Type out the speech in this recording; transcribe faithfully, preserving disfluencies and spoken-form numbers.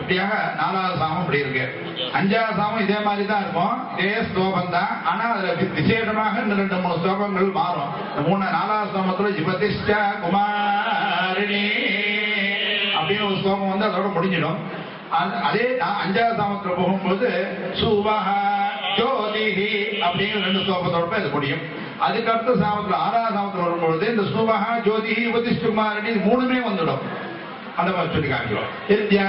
இப்படியாக நாலாவது சாமம் இப்படி இருக்கு. அஞ்சாவது சாமம் இதே மாதிரி தான் இருக்கும், இதே ஸ்லோகம் தான். ஆனா அதுல விசேஷமாக இந்த ரெண்டு மூணு ஸ்லோகங்கள் மாறும். மூணு நாலாவது சாமத்துல ஜிபதிஷ்ட குமாரிணி அப்படின்னு ஒரு ஸ்லோகம் வந்து அதோட முடிஞ்சிடும். அதே அஞ்சாவது சாமத்துல போகும்போது சுவஹ ஜோதிஹி அப்படிங்கிற ரெண்டு ஸ்லோகத்தோட இது முடியும். அதுக்கு அடுத்த சாமத்துல ஆறாவது சாமத்துல வரும்பொழுது இந்த சுவஹ ஜோதிஹி உபதிஷ்ட குமாரிணி மூணுமே வந்துடும். அந்த மாதிரி சொல்லி காமிக்கிறோம்.